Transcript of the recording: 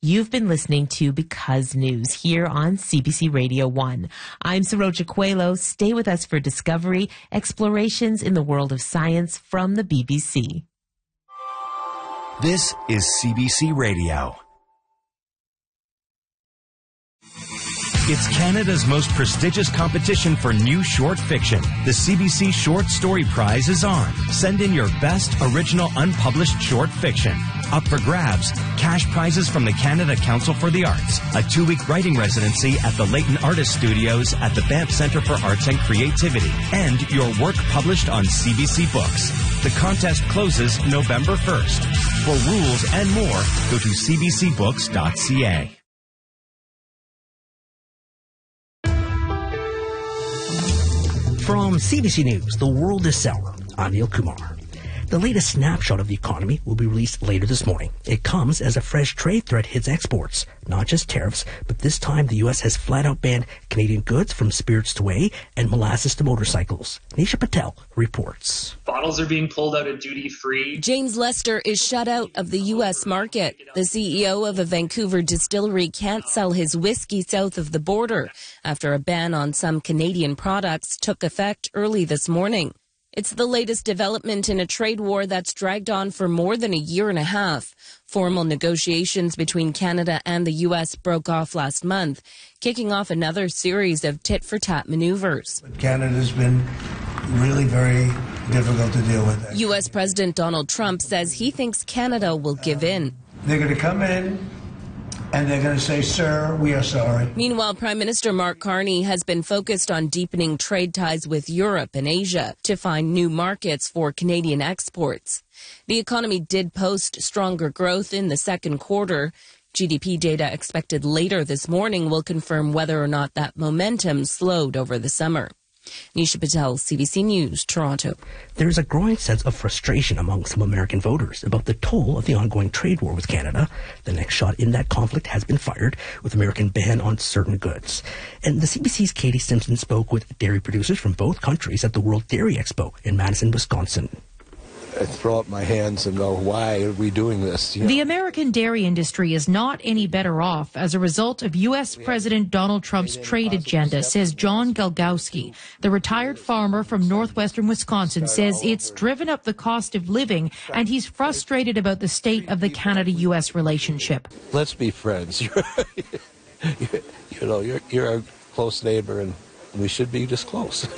You've been listening to Because News here on CBC Radio 1. I'm Saroja Coelho. Stay with us for Discovery, explorations in the world of science from the BBC. This is CBC Radio. It's Canada's most prestigious competition for new short fiction. The CBC Short Story Prize is on. Send in your best original unpublished short fiction. Up for grabs, cash prizes from the Canada Council for the Arts, a 2-week writing residency at the Leighton Artist Studios at the Banff Centre for Arts and Creativity, and your work published on CBC Books. The contest closes November 1st. For rules and more, go to cbcbooks.ca. From CBC News, The World is Sour, I'm Neil Kumar. The latest snapshot of the economy will be released later this morning. It comes as a fresh trade threat hits exports. Not just tariffs, but this time the U.S. has flat-out banned Canadian goods from spirits to whey and molasses to motorcycles. Nisha Patel reports. Bottles are being pulled out of duty-free. James Lester is shut out of the U.S. market. The CEO of a Vancouver distillery can't sell his whiskey south of the border after a ban on some Canadian products took effect early this morning. It's the latest development in a trade war that's dragged on for more than a year and a half. Formal negotiations between Canada and the U.S. broke off last month, kicking off another series of tit-for-tat maneuvers. Canada's been really very difficult to deal with. U.S. President Donald Trump says he thinks Canada will give in. They're going to come in and they're going to say, sir, we are sorry. Meanwhile, Prime Minister Mark Carney has been focused on deepening trade ties with Europe and Asia to find new markets for Canadian exports. The economy did post stronger growth in the second quarter. GDP data expected later this morning will confirm whether or not that momentum slowed over the summer. Nisha Patel, CBC News, Toronto. There is a growing sense of frustration among some American voters about the toll of the ongoing trade war with Canada. The next shot in that conflict has been fired, with American ban on certain goods. And the CBC's Katie Simpson spoke with dairy producers from both countries at the World Dairy Expo in Madison, Wisconsin. I throw up my hands and go, why are we doing this? The American dairy industry is not any better off as a result of U.S. President Donald Trump's trade agenda, says John Galgowski. The retired farmer from northwestern Wisconsin says it's driven up the cost of living, and he's frustrated about the state of the Canada-U.S. relationship. Let's be friends. You're a close neighbor, and we should be just close.